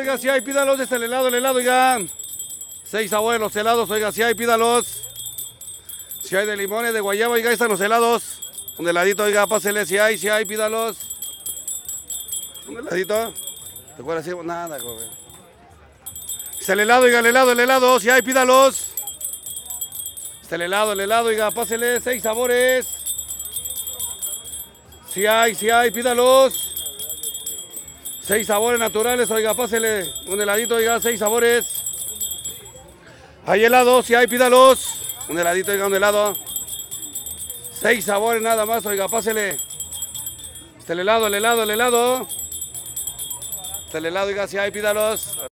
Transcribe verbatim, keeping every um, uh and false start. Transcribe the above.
Oiga, si hay, pídalos, este el helado, el helado, oiga. Seis sabores los helados, oiga, si hay, pídalos. Si hay de limones, de guayaba, oiga, ahí están los helados. Un heladito, oiga, pásele, si hay, si hay, pídalos. Un heladito. ¿Te acuerdas? Sí, nada, joven. Está el helado, oiga, el helado, el helado, si hay, pídalos. Está el helado, el helado, oiga, pásele, seis sabores. Si hay, si hay, pídalos. Seis sabores naturales, oiga, pásele. Un heladito, oiga, seis sabores. Hay helado, si hay, pídalos. Un heladito, oiga, un helado. Seis sabores nada más, oiga, pásele. Está el helado, el helado, el helado. Está el helado, oiga, si hay, pídalos.